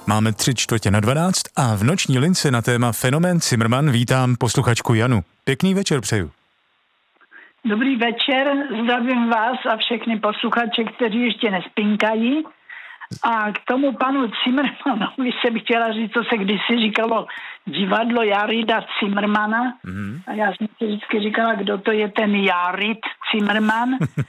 Máme 11:45 a v noční lince na téma fenomén Cimrman vítám posluchačku Janu. Pěkný večer přeju. Dobrý večer, zdravím vás a všechny posluchače, kteří ještě nespinkají. A k tomu panu Cimrmanovi jsem chtěla říct, co se kdysi říkalo divadlo Jarida Cimrmana. Mm-hmm. A já jsem si vždycky říkala, kdo to je ten Jarid Cimrman.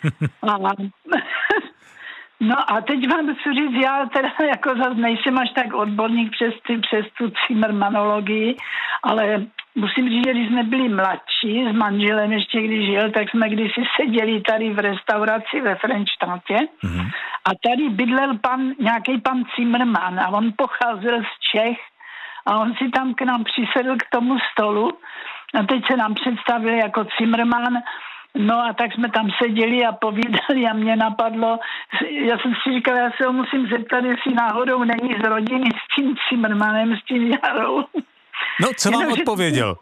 No a teď vám chci říct, já teda jako zase nejsem až tak odborník přes tu Cimrmanologii, ale musím říct, že když jsme byli mladší s manželem ještě když žil, tak jsme kdysi seděli tady v restauraci ve Frenštátě a tady bydlel nějaký pan Cimrman a on pocházel z Čech a on si tam k nám přisedl k tomu stolu a teď se nám představil jako Cimrman. No a tak jsme tam seděli a povídali a mě napadlo, já jsem si říkal, já se ho musím zeptat, jestli náhodou není z rodiny s tím Cimrmanem, s tím Jarou. No, co vám odpověděl?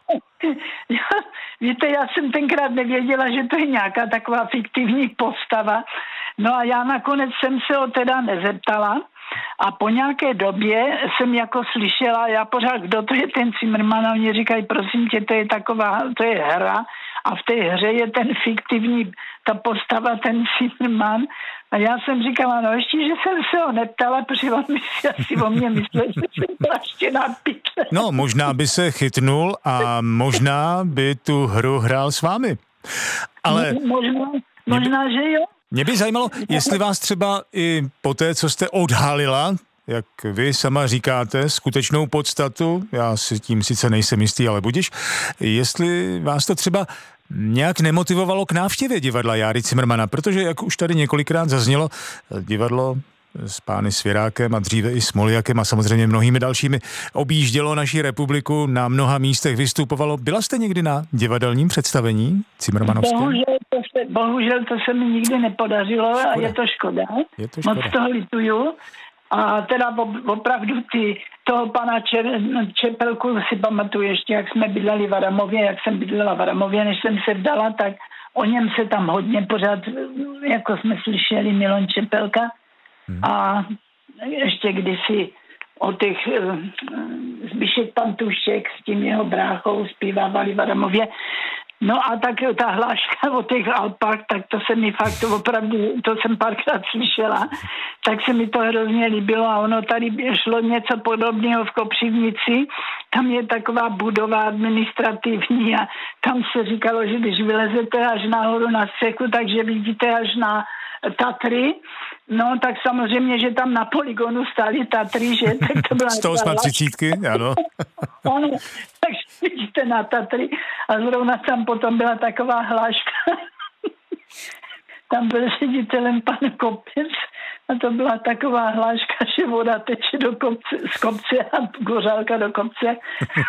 Víte, já jsem tenkrát nevěděla, že to je nějaká taková fiktivní postava. No a já nakonec jsem se ho teda nezeptala a po nějaké době jsem jako slyšela, já pořád, kdo to je ten Cimrman, a oni říkají, prosím tě, to je hra a v té hře je ten fiktivní, ta postava, ten Cimrman. A já jsem říkala, no ještě, že jsem se ho neptala, protože on mi si asi o mě myslel, že jsem plaštěná pytle. No, možná by se chytnul a možná by tu hru hrál s vámi. Ale možná, že jo. Mě by zajímalo, jestli vás třeba i po té, co jste odhalila, jak vy sama říkáte, skutečnou podstatu, já si tím sice nejsem jistý, ale budiš, jestli vás to třeba nějak nemotivovalo k návštěvě divadla Járy Cimrmana, protože, jak už tady několikrát zaznělo, divadlo s pány Svěrákem a dříve i Smoljakem a samozřejmě mnohými dalšími objíždělo naši republiku, na mnoha místech vystupovalo. Byla jste někdy na divadelním představení Cimrmanovském? Bohužel to se mi nikdy nepodařilo a je to škoda. Moc toho lituju. A teda opravdu toho pana Čepelku si pamatuju ještě, jak jsme bydleli v Adamově, jak jsem bydlela v Adamově, než jsem se vdala, tak o něm se tam hodně pořád, jako jsme slyšeli, Milon Čepelka. A ještě kdysi o těch Zbyšek Pantušek s tím jeho bráchou zpívávali v Adamově. No a tak ta hláška o těch Alpách, tak to se mi fakt opravdu, to jsem párkrát slyšela, tak se mi to hrozně líbilo a ono tady šlo něco podobného v Kopřivnici, tam je taková budova administrativní a tam se říkalo, že když vylezete až nahoru na střechu, takže vidíte až na Tatry, no tak samozřejmě, že tam na poligonu stály Tatry, že? Tak to byla 138, ano. Ano, takže vidíte na Tatry a zrovna tam potom byla taková hláška. Tam byl ředitelem pan Kopec a to byla taková hláška, že voda teče z kopce a gořálka do kopce.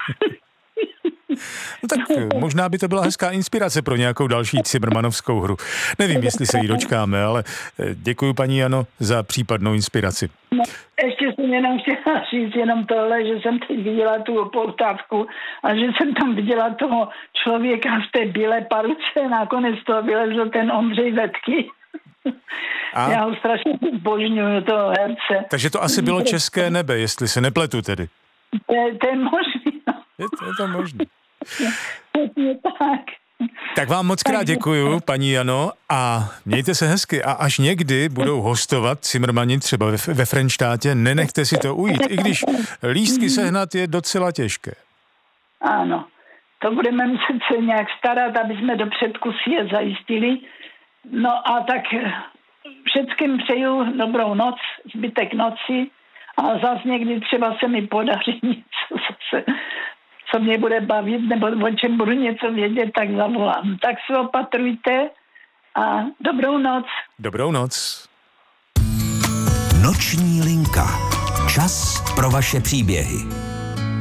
No tak možná by to byla hezká inspirace pro nějakou další Cimrmanovskou hru. Nevím, jestli se jí dočkáme, ale děkuji paní Jano za případnou inspiraci. No, ještě jsem jenom chtěla říct jenom tohle, že jsem teď viděla tu opoutávku a že jsem tam viděla toho člověka v té bílé paruce, nakonec toho vylezl ten Ondřej Vetky. Já ho strašně zbožňuju, toho herce. Takže to asi bylo České nebe, jestli se nepletu tedy. To je možný. Je to možné. Tak. Tak vám moc krát děkuju, paní Jano, a mějte se hezky. A až někdy budou hostovat Cimrmani třeba ve Frenštátě, nenechte si to ujít, i když lístky sehnat je docela těžké. Ano, to budeme muset se nějak starat, aby jsme do předku si je zajistili. No a tak všetkým přeju dobrou noc, zbytek noci a zase někdy třeba se mi podaří něco co mě bude bavit, nebo o čem budu něco vědět, tak zavolám. Tak se opatrujte a dobrou noc. Dobrou noc. Noční linka. Čas pro vaše příběhy.